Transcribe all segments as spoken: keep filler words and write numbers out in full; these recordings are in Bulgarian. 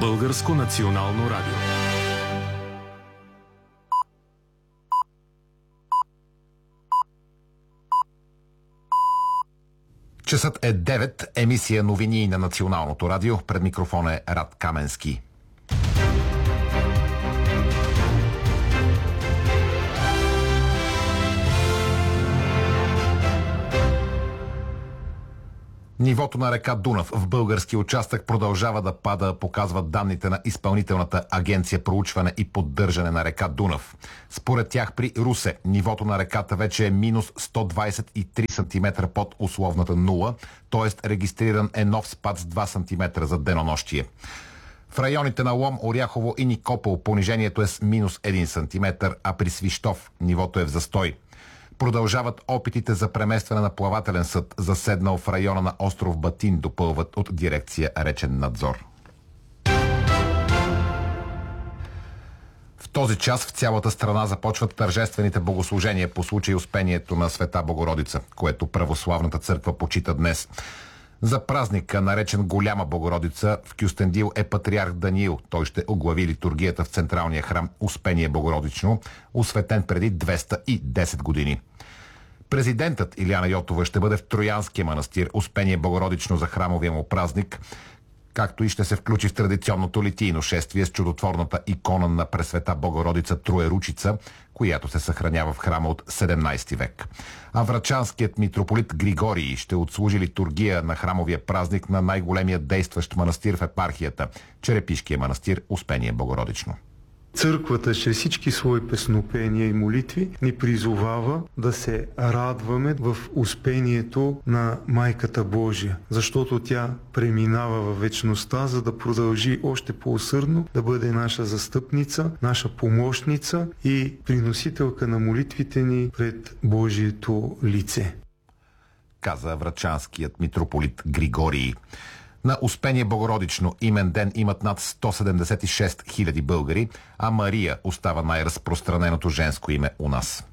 Българско национално радио. Часът е девет, емисия новини на Националното радио. Пред микрофона е Рад Каменски. Нивото на река Дунав в български участък продължава да пада, показват данните на Изпълнителната агенция проучване и поддържане на река Дунав. Според тях при Русе нивото на реката вече е минус сто двадесет и три сантиметра под условната нула, т.е. регистриран е нов спад с два сантиметра за денонощие. В районите на Лом, Оряхово и Никопол понижението е с минус един сантиметър, а при Свищов нивото е в застой. Продължават опитите за преместване на плавателен съд, заседнал в района на остров Батин, допълват от дирекция Речен надзор. В този час в цялата страна започват тържествените богослужения по случай Успението на Света Богородица, което православната църква почита днес. За празника, наречен Голяма Богородица, в Кюстендил е патриарх Даниил. Той ще оглави литургията в централния храм Успение Богородично, осветен преди двеста и десет години. Президентът Илияна Йотова ще бъде в Троянския манастир Успение Богородично за храмовия му празник, както и ще се включи в традиционното литийно шествие с чудотворната икона на Пресвета Богородица Троеручица, която се съхранява в храма от седемнадесети век. А врачанският митрополит Григорий ще отслужи литургия на храмовия празник на най-големия действащ манастир в епархията – Черепишкия манастир Успение Богородично. Църквата чрез всички свои песнопения и молитви ни призовава да се радваме в успението на Майката Божия, защото тя преминава във вечността, за да продължи още по-усърдно да бъде наша застъпница, наша помощница и приносителка на молитвите ни пред Божието лице. Каза врачанският митрополит Григорий. На Успение Богородично имен ден имат над сто седемдесет и шест хиляди българи, а Мария остава най-разпространеното женско име у нас.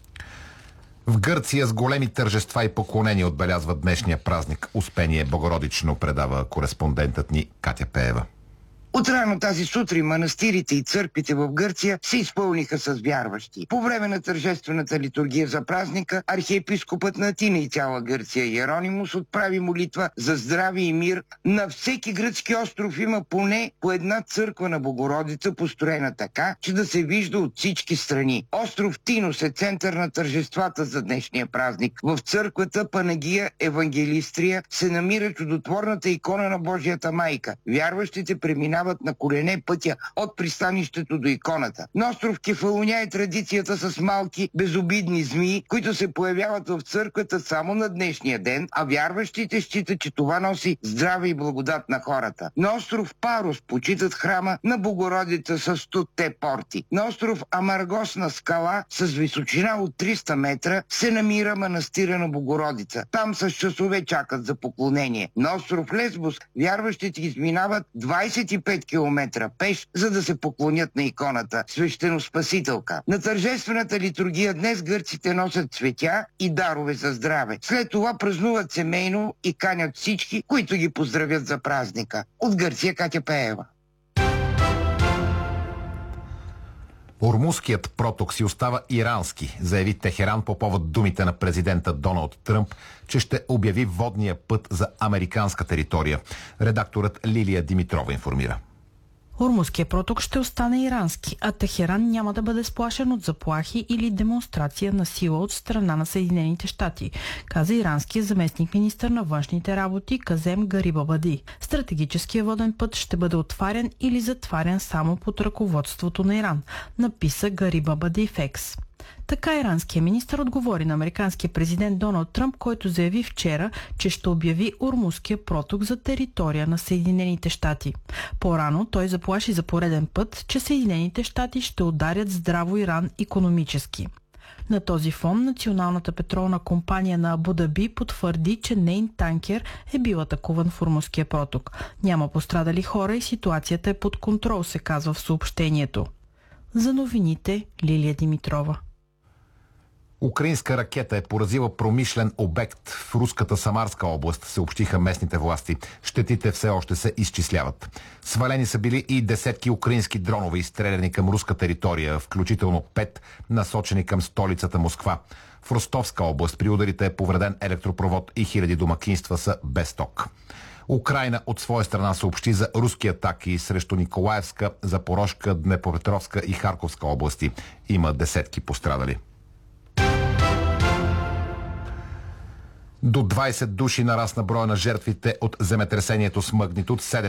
В Гърция с големи тържества и поклонения отбелязва днешния празник Успение Богородично, предава кореспондентът ни Катя Пеева. Отрано тази сутрин манастирите и църквите в Гърция се изпълниха с вярващи. По време на тържествената литургия за празника, архиепископът на Атина и цяла Гърция Иеронимус отправи молитва за здраве и мир. На всеки гръцки остров има поне по една църква на Богородица, построена така, че да се вижда от всички страни. Остров Тинос е център на тържествата за днешния празник. В църквата Панагия Евангелистрия се намира чудотворната икона на Божията майка. Вярващите преминават на колене пътя от пристанището до иконата. На остров Кефалония е традицията с малки безобидни змии, които се появяват в църквата само на днешния ден, а вярващите считат, че това носи здраве и благодат на хората. На остров Парус почитат храма на Богородица с стотте порти. На остров Амаргосна скала с височина от триста метра се намира манастира на Богородица. Там с часове чакат за поклонение. На остров Лесбос вярващите изминават двадесет и пет километра пеш, за да се поклонят на иконата Свещеноспасителка. На тържествената литургия днес гърците носят цветя и дарове за здраве. След това празнуват семейно и канят всички, които ги поздравят за празника. От Гърция Катя Пеева. Ормузският проток си остава ирански, заяви Техеран по повод думите на президента Доналд Тръмп, че ще обяви водния път за американска територия. Редакторът Лилия Димитрова информира. Ормузският проток ще остане ирански, а Техеран няма да бъде сплашен от заплахи или демонстрация на сила от страна на Съединените щати, каза иранския заместник-министър на външните работи Казем Гарибабади. Стратегическия воден път ще бъде отварян или затварян само под ръководството на Иран, написа Гарибабади в Екс. Така иранският министър отговори на американския президент Доналд Тръмп, който заяви вчера, че ще обяви Ормузския проток за територия на Съединените щати. По-рано той заплаши за пореден път, че Съединените щати ще ударят здраво Иран икономически. На този фон Националната петролна компания на Абу Даби потвърди, че нейн танкер е бил атакуван в Ормузския проток. Няма пострадали хора и ситуацията е под контрол, се казва в съобщението. За новините Лилия Димитрова. Украинска ракета е поразила промишлен обект в руската Самарска област, съобщиха местните власти. Щетите все още се изчисляват. Свалени са били и десетки украински дронове, изстреляни към руска територия, включително пет насочени към столицата Москва. В Ростовска област при ударите е повреден електропровод и хиляди домакинства са без ток. Украйна от своя страна съобщи за руски атаки срещу Николаевска, Запорожка, Днепропетровска и Харковска области. Има десетки пострадали. До двайсет души нарасна броя на жертвите от земетресението с магнитуд седем